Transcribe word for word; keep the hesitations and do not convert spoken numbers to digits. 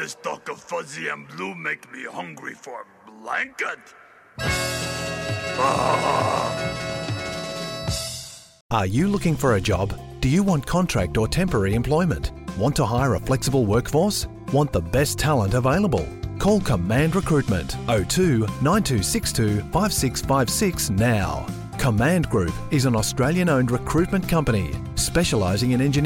this talk of fuzzy and blue make me hungry for a blanket. Are you looking for a job? Do you want contract or temporary employment? Want to hire a flexible workforce? Want the best talent available? Call Command Recruitment oh two nine two six two five six five six now. Command Group is an Australian-owned recruitment company specialising in engineering.